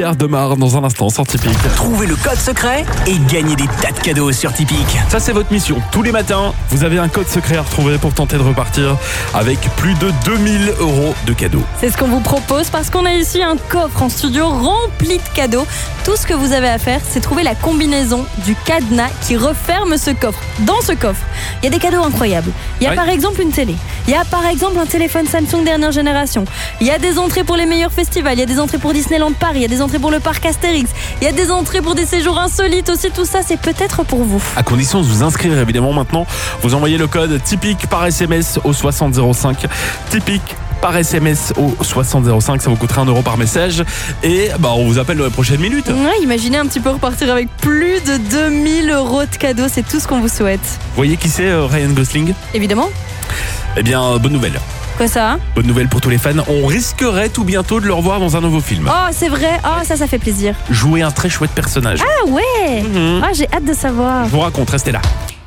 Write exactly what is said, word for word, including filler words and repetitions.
Pierre Demar dans un instant sur Tipeee. Trouvez le code secret et gagnez des tas de cadeaux sur Tipeee. Ça, c'est votre mission. Tous les matins, vous avez un code secret à retrouver pour tenter de repartir avec plus de deux mille euros de cadeaux. C'est ce qu'on vous propose parce qu'on a ici un coffre en studio rempli de cadeaux. Tout ce que vous avez à faire, c'est trouver la combinaison du cadenas qui referme ce coffre. Dans ce coffre, il y a des cadeaux incroyables. Il y a Oui. par exemple une télé. Il y a par exemple un téléphone Samsung dernière génération. Il y a des entrées pour les meilleurs festivals. Il y a des entrées pour Disneyland Paris. Il y a des entrées pour le parc Astérix. Il y a des entrées pour des séjours insolites aussi. Tout ça, c'est peut-être pour vous. À condition de vous inscrire, évidemment, maintenant, vous envoyez le code Tipeee par S M S au soixante zéro cinq. Tipeee par S M S au soixante zéro cinq, ça vous coûtera un euro par message. Et bah, on vous appelle dans les prochaines minutes. Ouais, imaginez un petit peu repartir avec plus de deux mille euros de cadeaux. C'est tout ce qu'on vous souhaite. Vous voyez qui c'est, euh, Ryan Gosling? Évidemment. Eh bien, euh, bonne nouvelle. Quoi ça? Bonne nouvelle pour tous les fans. On risquerait tout bientôt de le revoir dans un nouveau film. Oh, c'est vrai. Oh, ça, ça fait plaisir. Jouer un très chouette personnage. Ah ouais. Mhm. Ah, j'ai hâte de savoir. Je vous raconte, restez là.